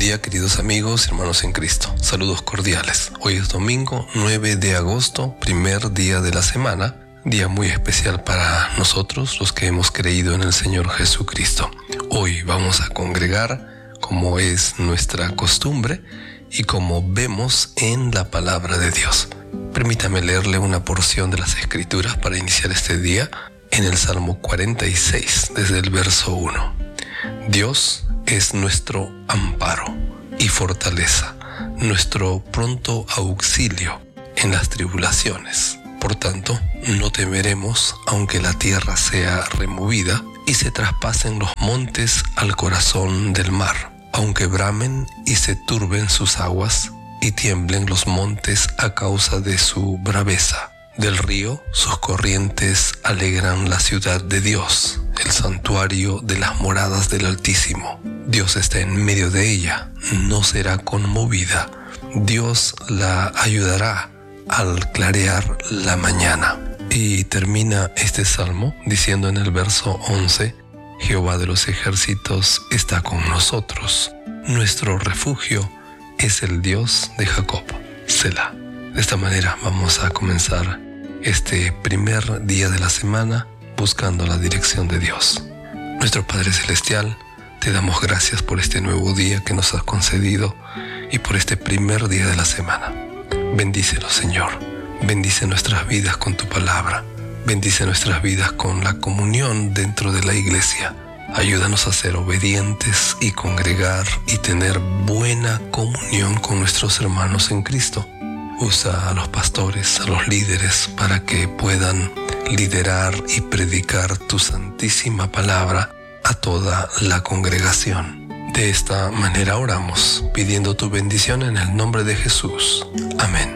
día, queridos amigos y hermanos en Cristo. Saludos cordiales. Hoy es domingo 9 de agosto, primer día de la semana, día muy especial para nosotros, los que hemos creído en el Señor Jesucristo. Hoy vamos a congregar como es nuestra costumbre y como vemos en la palabra de Dios. Permítame leerle una porción de las Escrituras para iniciar este día en el Salmo 46, desde el verso 1. Dios es nuestro amparo y fortaleza, nuestro pronto auxilio en las tribulaciones. Por tanto, no temeremos aunque la tierra sea removida y se traspasen los montes al corazón del mar, aunque bramen y se turben sus aguas y tiemblen los montes a causa de su braveza. Del río sus corrientes alegran la ciudad de Dios, el santuario de las moradas del Altísimo. Dios está en medio de ella, no será conmovida. Dios la ayudará al clarear la mañana. Y termina este salmo diciendo en el verso 11: Jehová de los ejércitos está con nosotros. Nuestro refugio es el Dios de Jacob. Selah. De esta manera vamos a comenzar este primer día de la semana buscando la dirección de Dios. Nuestro Padre Celestial, te damos gracias por este nuevo día que nos has concedido y por este primer día de la semana. Bendícelo, Señor. Bendice nuestras vidas con tu palabra. Bendice nuestras vidas con la comunión dentro de la iglesia. Ayúdanos a ser obedientes y congregar y tener buena comunión con nuestros hermanos en Cristo. Usa a los pastores, a los líderes, para que puedan liderar y predicar tu santísima palabra a toda la congregación. De esta manera oramos, pidiendo tu bendición en el nombre de Jesús. Amén.